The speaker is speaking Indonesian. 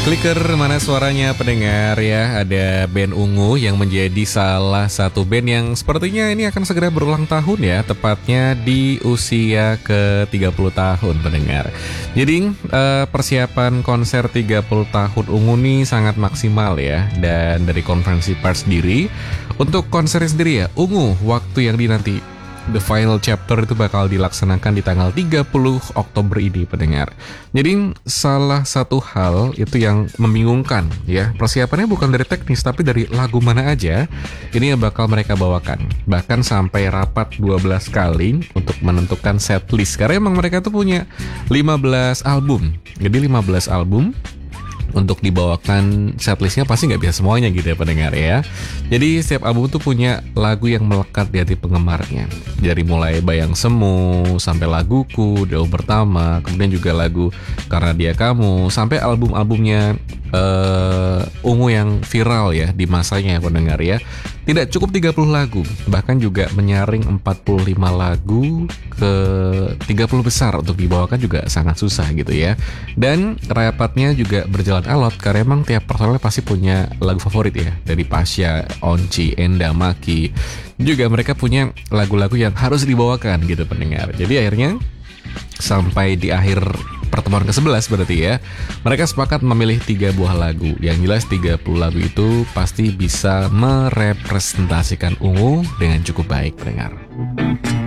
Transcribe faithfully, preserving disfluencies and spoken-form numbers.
Clicker, mana suaranya pendengar ya? Ada band Ungu yang menjadi salah satu band yang sepertinya ini akan segera berulang tahun ya, tepatnya di usia ke tiga puluh tahun pendengar. Jadi eh, persiapan konser tiga puluh tahun Ungu nih sangat maksimal ya. Dan dari konferensi pers sendiri, untuk konser sendiri ya, Ungu waktu yang dinanti The Final Chapter itu bakal dilaksanakan di tanggal tiga puluh Oktober ini pendengar. Jadi salah satu hal itu yang membingungkan ya, persiapannya bukan dari teknis tapi dari lagu mana aja ini yang bakal mereka bawakan. Bahkan sampai rapat dua belas kali untuk menentukan setlist. Karena emang mereka tuh punya lima belas album. Jadi lima belas album untuk dibawakan setlistnya pasti nggak bisa semuanya gitu ya pendengar ya. Jadi setiap album tuh punya lagu yang melekat di hati penggemarnya. Dari mulai Bayang Semu sampai laguku, Daun Pertama, kemudian juga lagu Karena Dia Kamu, sampai album-albumnya uh, Ungu yang viral ya di masanya ya pendengar ya. Tidak cukup tiga puluh lagu, bahkan juga menyaring empat puluh lima lagu ke tiga puluh besar untuk dibawakan juga sangat susah gitu ya. Dan rapatnya juga berjalan alot karena emang tiap personelnya pasti punya lagu favorit ya. Dari Pasha, Onci, Enda, Maki. Juga mereka punya lagu-lagu yang harus dibawakan gitu pendengar. Jadi akhirnya sampai di akhir pertemuan ke sebelas berarti ya, mereka sepakat memilih tiga buah lagu. Yang jelas tiga puluh lagu itu pasti bisa merepresentasikan Ungu dengan cukup baik pendengar.